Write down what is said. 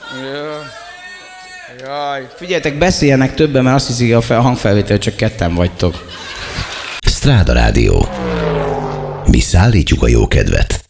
Jaj, figyeljetek, beszéljenek többen, mert azt hiszik, a hangfelvétel csak ketten vagytok. Stráda Rádió. Mi szállítjuk a jókedvet.